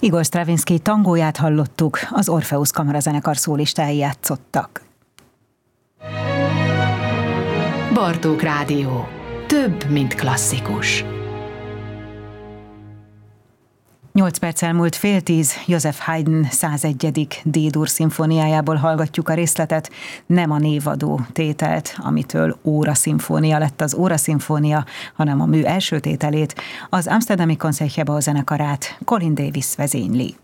Igor Stravinsky tangóját hallottuk, az Orpheus Kamarazenekar szólistái játszottak. Bartók Rádió. Több, mint klasszikus. 8 perc elmúlt 9:30, Joseph Haydn 101. D-dur szimfóniájából hallgatjuk a részletet, nem a névadó tételt, amitől óraszimfónia lett az óraszimfónia, hanem a mű első tételét, az Amsterdami Concertgebouw zenekarát Colin Davis vezényli.